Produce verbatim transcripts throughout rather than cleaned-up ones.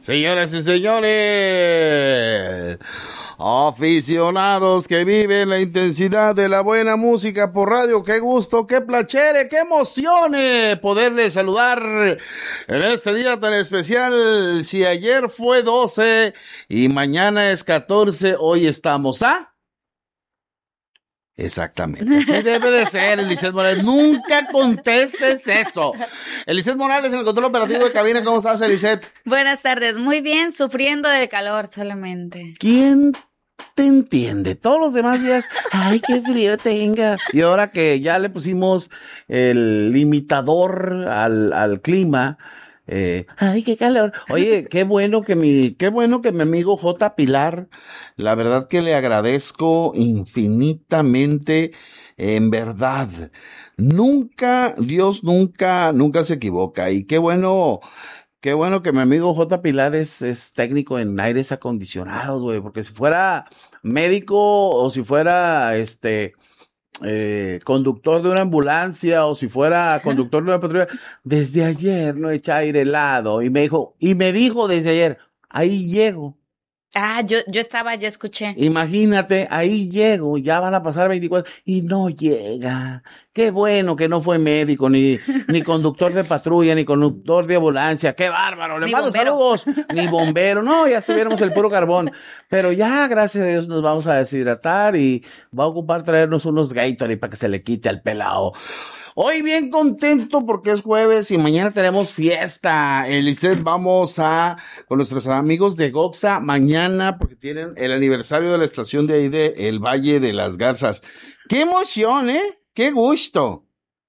Señoras y señores, aficionados que viven la intensidad de la buena música por radio, qué gusto, qué placere, qué emociones poderles saludar en este día tan especial. Si ayer fue doce y mañana es catorce, hoy estamos a... Exactamente, así debe de ser, Eliseth Morales. Nunca contestes eso. Eliseth Morales, en el control operativo de cabina. ¿Cómo estás, Eliseth? Buenas tardes, muy bien, sufriendo del calor solamente. ¿Quién te entiende? Todos los demás días, ay, qué frío tenga. Y ahora que ya le pusimos el limitador al, al clima, Eh, ay, qué calor. Oye, qué bueno que mi, qué bueno que mi amigo J. Pilar, la verdad que le agradezco infinitamente, en verdad. Nunca, Dios nunca, nunca se equivoca. Y qué bueno, qué bueno que mi amigo J. Pilar es, es técnico en aires acondicionados, güey, porque si fuera médico o si fuera, este, Eh, conductor de una ambulancia o si fuera conductor de una patrulla, desde ayer no echa aire helado y me dijo, y me dijo desde ayer, ahí llego. Ah, yo, yo estaba, yo escuché. Imagínate, ahí llego, ya van a pasar veinticuatro y no llega. Qué bueno que no fue médico, ni, ni conductor de patrulla, ni conductor de ambulancia. Qué bárbaro, le Ni mando bombero. saludos, ni bombero. No, ya subiéramos el puro carbón. Pero ya, gracias a Dios, nos vamos a deshidratar y va a ocupar traernos unos Gatorade para que se le quite al pelado. Hoy bien contento porque es jueves y mañana tenemos fiesta. Eliseth, vamos a con nuestros amigos de Goxa mañana porque tienen el aniversario de la estación de ahí de El Valle de las Garzas. ¡Qué emoción, eh! ¡Qué gusto!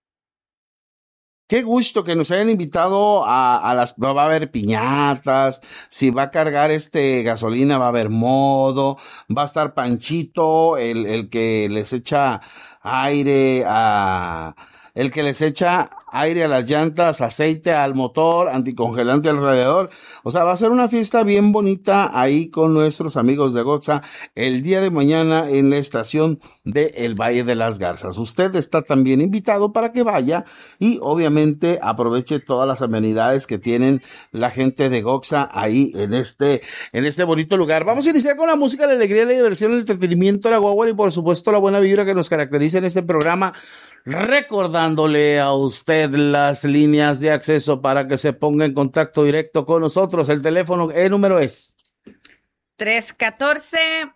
Qué gusto que nos hayan invitado a, a las, va a haber piñatas, si va a cargar este gasolina va a haber modo, va a estar Panchito, el, el que les echa aire a, el que les echa aire a las llantas, aceite al motor, anticongelante al radiador. O sea, va a ser una fiesta bien bonita ahí con nuestros amigos de Goxa el día de mañana en la estación de El Valle de las Garzas. Usted está también invitado para que vaya y obviamente aproveche todas las amenidades que tienen la gente de Goxa ahí en este, en este bonito lugar. Vamos a iniciar con la música, la alegría, la diversión, el entretenimiento, la guagua y por supuesto la buena vibra que nos caracteriza en este programa. Recordándole a usted las líneas de acceso para que se ponga en contacto directo con nosotros. El teléfono, el número es tres uno cuatro, uno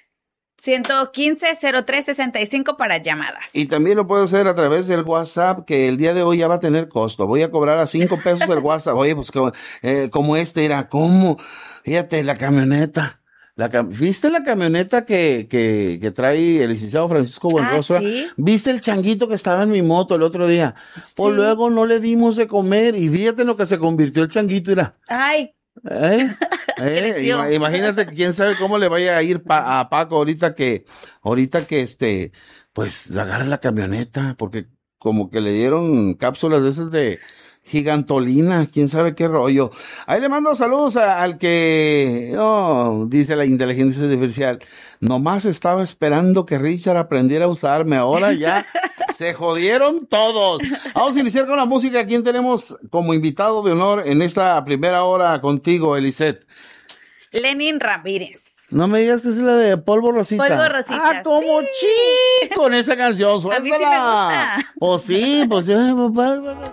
uno cinco, cero tres seis cinco para llamadas. y también lo puedo hacer a través del WhatsApp, que el día de hoy ya va a tener costo. Voy a cobrar a cinco pesos el WhatsApp. Oye, pues como, eh, como este era, ¿cómo? Fíjate, la camioneta. La cam- ¿Viste la camioneta que, que, que trae el licenciado Francisco Buenrostro? Ah, ¿sí? ¿Viste el changuito que estaba en mi moto el otro día? Sí. Pues luego no le dimos de comer y fíjate en lo que se convirtió el changuito, mira. Ay, ¿Eh? ¿Eh? Creció. Ima- Imagínate, quién sabe cómo le vaya a ir pa- a Paco ahorita que, ahorita que este, pues agarre la camioneta, porque como que le dieron cápsulas de esas de gigantolina, quién sabe qué rollo. Ahí le mando saludos a- al que, oh, dice la inteligencia artificial, nomás estaba esperando que Richard aprendiera a usarme, ahora ya se jodieron todos. Vamos a iniciar con la música. ¿Quién tenemos como invitado de honor en esta primera hora contigo, Eliseth? Lenin Ramírez. No me digas que es la de Polvo Rosita. Polvo Rosita, Ah, como sí. chi con esa canción, A mí sí me suéltala. gusta. Pues sí, pues yo,